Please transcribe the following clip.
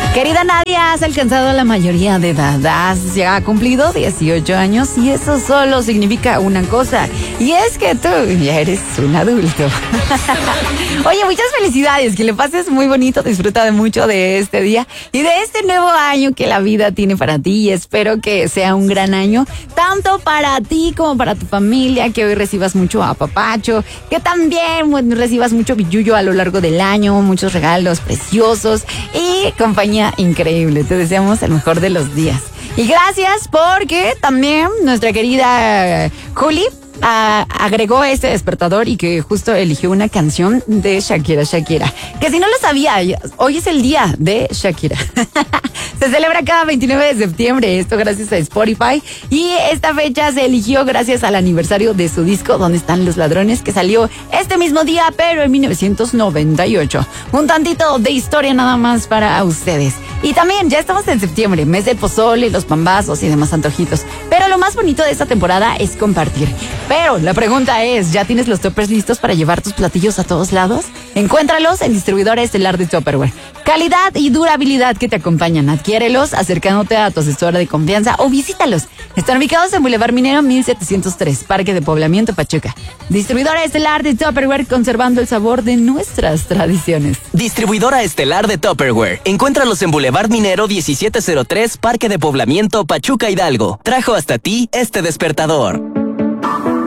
Querida Nadia, has alcanzado la mayoría de edad. Has ya cumplido 18 años y eso solo significa una cosa. Y es que tú ya eres un adulto. Oye, muchas felicidades. Que le pases muy bonito. Disfruta de mucho de este día y de este nuevo año que la vida tiene para ti. Y espero que sea un gran año, tanto para ti como para tu familia. Que hoy recibas mucho apapacho. Que también recibas mucho billullo a lo largo del año. Muchos regalos preciosos y compañía increíble. Te deseamos el mejor de los días. Y gracias porque también nuestra querida Juli agregó este despertador y que justo eligió una canción de Shakira. Que si no lo sabía, hoy es el día de Shakira. Se celebra cada 29 de septiembre, esto gracias a Spotify. Y esta fecha se eligió gracias al aniversario de su disco ¿Dónde están los ladrones?, que salió este mismo día, pero en 1998. Un tantito de historia nada más para ustedes. Y también ya estamos en septiembre, mes del pozole, los pambazos y demás antojitos. Pero lo más bonito de esta temporada es compartir. Pero la pregunta es, ¿ya tienes los toppers listos para llevar tus platillos a todos lados? Encuéntralos en Distribuidora Estelar de Tupperware. Calidad y durabilidad que te acompañan. Adquiérelos acercándote a tu asesora de confianza o visítalos. Están ubicados en Boulevard Minero 1703, Parque de Poblamiento, Pachuca. Distribuidora Estelar de Tupperware, conservando el sabor de nuestras tradiciones. Distribuidora Estelar de Tupperware. Encuéntralos en Boulevard Minero 1703, Parque de Poblamiento, Pachuca, Hidalgo. Trajo hasta ti este despertador.